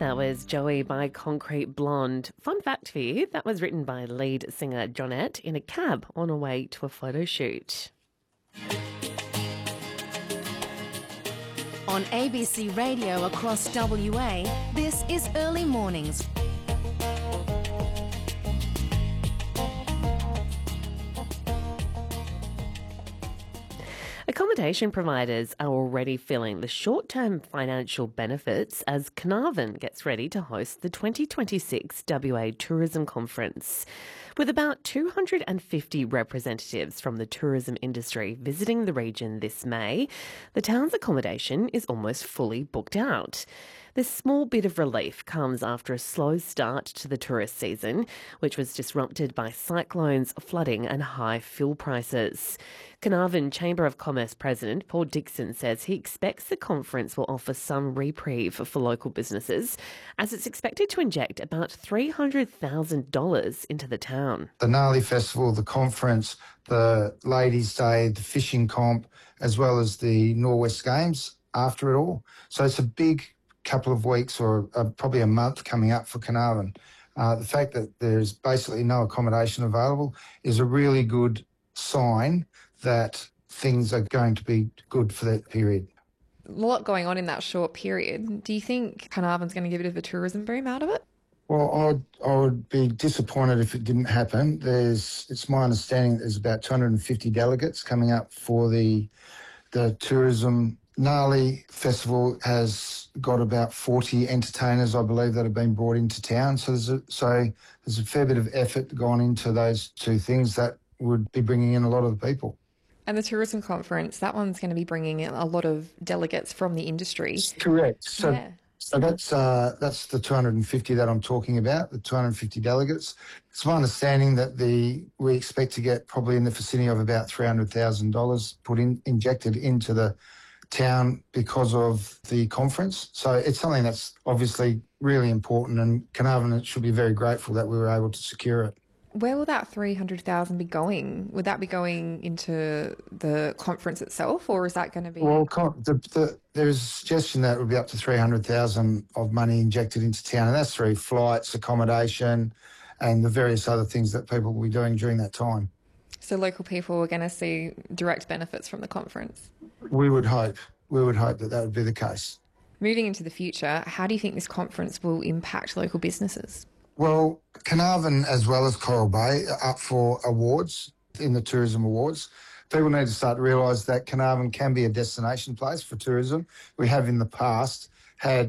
That was Joey by Concrete Blonde. Fun fact for you, that was written by lead singer Jonette in a cab on her way to a photo shoot. On ABC Radio across WA, this is Early Mornings. Accommodation providers are already feeling the short-term financial benefits as Carnarvon gets ready to host the 2026 WA Tourism Conference. With about 250 representatives from the tourism industry visiting the region this May, the town's accommodation is almost fully booked out. This small bit of relief comes after a slow start to the tourist season, which was disrupted by cyclones, flooding and high fuel prices. Carnarvon Chamber of Commerce President Paul Dixon says he expects the conference will offer some reprieve for local businesses, as it's expected to inject about $300,000 into the town. The Gnarly Festival, the conference, the Ladies' Day, the fishing comp, as well as the Norwest Games after it all. So it's a big couple of weeks or probably a month coming up for Carnarvon. The fact that there's basically no accommodation available is a really good sign that things are going to be good for that period. A lot going on in that short period. Do you think Carnarvon's going to get a bit of a tourism boom out of it? Well, I would be disappointed if it didn't happen. It's my understanding that there's about 250 delegates coming up for the tourism. Gnarly Festival has got about 40 entertainers, I believe, that have been brought into town. So there's a fair bit of effort gone into those two things that would be bringing in a lot of the people. And the tourism conference, that one's going to be bringing in a lot of delegates from the industry. Correct. So that's the 250 that I'm talking about, the 250 delegates. It's my understanding that we expect to get probably in the vicinity of about $300,000 injected into the town because of the conference. So it's something that's obviously really important, and Carnarvon should be very grateful that we were able to secure it. Where will that $300,000 be going? Would that be going into the conference itself, or is that going to be... Well, there's a suggestion that it would be up to $300,000 of money injected into town, and that's through flights, accommodation, and the various other things that people will be doing during that time. So local people are going to see direct benefits from the conference? We would hope. We would hope that that would be the case. Moving into the future, how do you think this conference will impact local businesses? Well, Carnarvon as well as Coral Bay are up for awards in the Tourism Awards. People need to start to realise that Carnarvon can be a destination place for tourism. We have in the past had